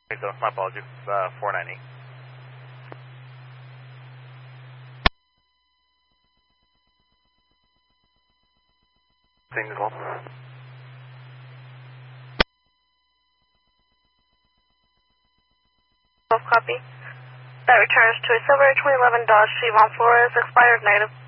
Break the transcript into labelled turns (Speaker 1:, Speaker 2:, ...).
Speaker 1: Okay, so my apologies. 490. Same as well.
Speaker 2: Copy. That returns to a silver 2011 Dodge Chevron Flores, expired negative.